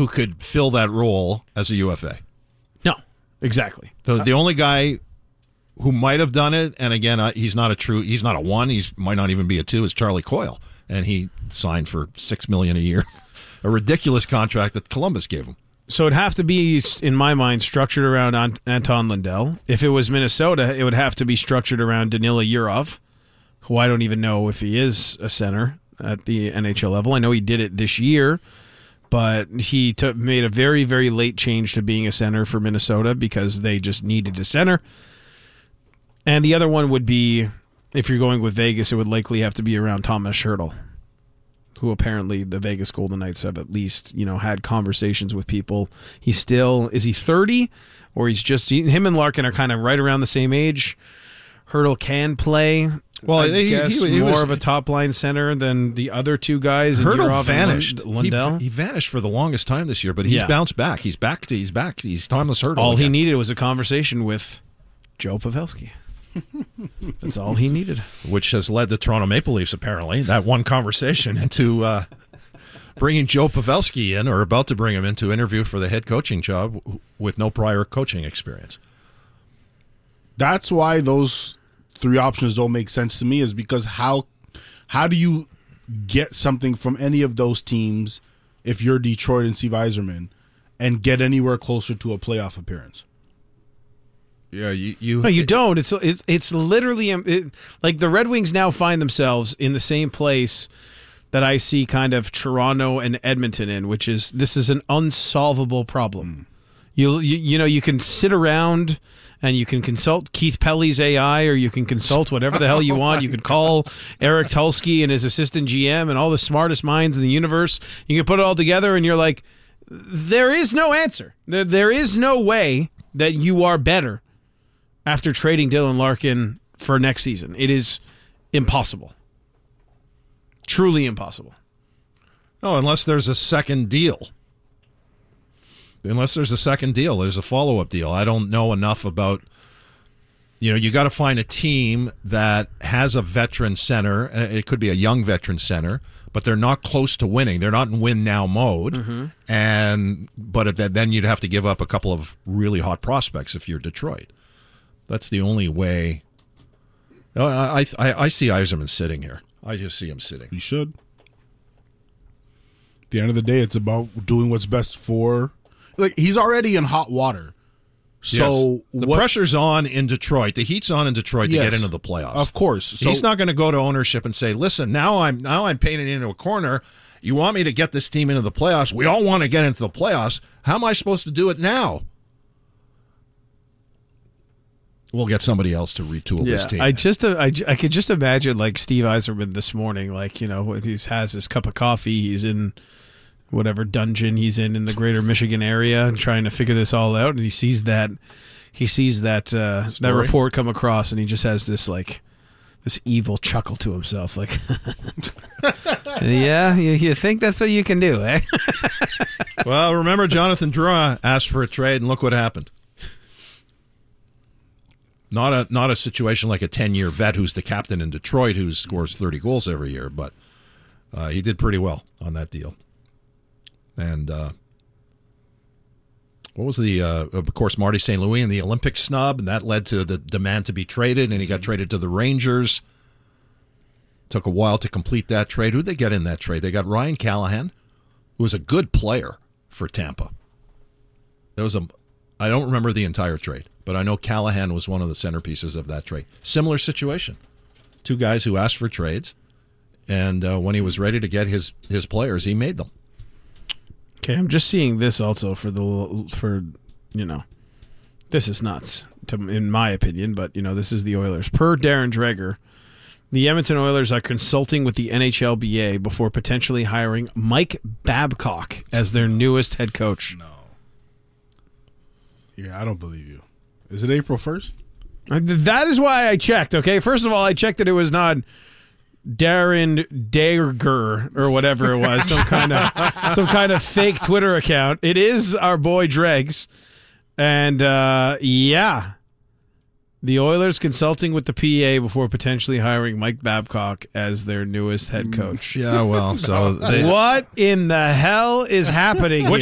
who could fill that role as a UFA. No, exactly. The only guy who might have done it, and again, he's not a 1, he might not even be a 2, is Charlie Coyle, and he signed for $6 million a year, a ridiculous contract that Columbus gave him. So it'd have to be, in my mind, structured around Anton Lundell. If it was Minnesota, it would have to be structured around Danila Yurov, who I don't even know if he is a center at the NHL level. I know he did it this year, but he made a very, very late change to being a center for Minnesota because they just needed a center. And the other one would be, if you're going with Vegas, it would likely have to be around Thomas Hertl, who apparently the Vegas Golden Knights have at least, had conversations with people. He's still, is he 30? Or him and Larkin are kind of right around the same age. Hertl can play. Well, I guess he more of a top-line center than the other two guys. Hertl vanished. Lundell. He vanished for the longest time this year, but he's bounced back. He's back. He's Thomas Hertl. All he needed was a conversation with Joe Pavelski. That's all he needed. Which has led the Toronto Maple Leafs, apparently, that one conversation, into bringing Joe Pavelski in, or about to bring him in, to interview for the head coaching job with no prior coaching experience. That's why those three options don't make sense to me, is because how do you get something from any of those teams if you're Detroit and Steve Yzerman and get anywhere closer to a playoff appearance? Yeah, No, you don't. It's literally like the Red Wings now find themselves in the same place that I see kind of Toronto and Edmonton in, which is this is an unsolvable problem. You can sit around and you can consult Keith Pelly's AI, or you can consult whatever the hell you want. You can call Eric Tulsky and his assistant GM and all the smartest minds in the universe. You can put it all together and you're like, there is no answer. There is no way that you are better after trading Dylan Larkin for next season. It is impossible. Truly impossible. Oh, unless there's a second deal. There's a follow-up deal. I don't know enough about, you got to find a team that has a veteran center. It could be a young veteran center, but they're not close to winning. They're not in win-now mode. Mm-hmm. But then you'd have to give up a couple of really hot prospects if you're Detroit. That's the only way. I see Yzerman sitting here. I just see him sitting. He should. At the end of the day, it's about doing what's best for... he's already in hot water. So yes. The pressure's on in Detroit. The heat's on in Detroit to get into the playoffs. Of course. So he's not going to go to ownership and say, listen, now I'm painted into a corner. You want me to get this team into the playoffs. We all want to get into the playoffs. How am I supposed to do it now? We'll get somebody else to retool this team. I could just imagine Steve Yzerman this morning, he has his cup of coffee, he's in whatever dungeon he's in the greater Michigan area and trying to figure this all out, and he sees that that report come across, and he just has this this evil chuckle to himself, yeah, you think that's what you can do, eh? Well, remember Jonathan Drouin asked for a trade, and look what happened. Not a situation like a 10-year vet who's the captain in Detroit who scores 30 goals every year, but he did pretty well on that deal. And what was of course, Marty St. Louis and the Olympic snub, and that led to the demand to be traded, and he got traded to the Rangers. Took a while to complete that trade. Who'd they get in that trade? They got Ryan Callahan, who was a good player for Tampa. I don't remember the entire trade, but I know Callahan was one of the centerpieces of that trade. Similar situation. Two guys who asked for trades, and when he was ready to get his players, he made them. Okay, I'm just seeing this also this is nuts in my opinion, but this is the Oilers. Per Darren Dreger, the Edmonton Oilers are consulting with the NHLBA before potentially hiring Mike Babcock as their newest head coach. No. Yeah, I don't believe you. Is it April 1st? That is why I checked, okay? First of all, I checked that it was not Darren Dreger or whatever it was, some kind of fake Twitter account. It is our boy Dregs. And the Oilers consulting with the PA before potentially hiring Mike Babcock as their newest head coach. Yeah, well, so what in the hell is happening here?